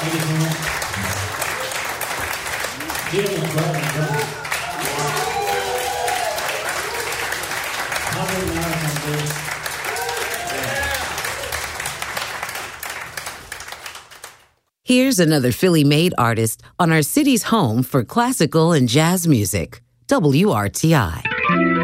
Thank you so much. Give him a clap and drum. How many marathon days? Here's another Philly-made artist on our city's home for classical and jazz music, WRTI.